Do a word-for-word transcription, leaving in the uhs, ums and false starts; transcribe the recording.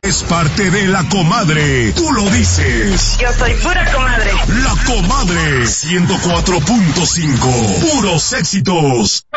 Es parte de La Comadre. Tú lo dices. Yo soy pura comadre. La Comadre. ciento cuatro punto cinco. Puros éxitos.